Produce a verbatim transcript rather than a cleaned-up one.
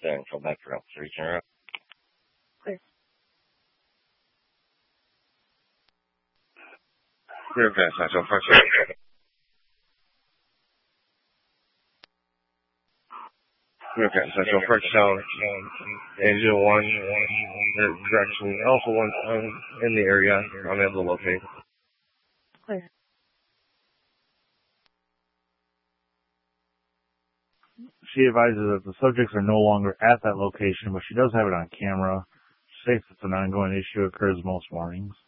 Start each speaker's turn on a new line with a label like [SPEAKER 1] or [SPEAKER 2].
[SPEAKER 1] Then come back for three turn around.
[SPEAKER 2] Clear.
[SPEAKER 1] Clear pass, Central Park Tower. Clear pass, Central Park Tower. Engine one, direction, Alpha one, um, in the area. I'm able to locate.
[SPEAKER 2] Clear.
[SPEAKER 3] She advises that the subjects are no longer at that location, but she does have it on camera. She states it's an ongoing issue, occurs most mornings.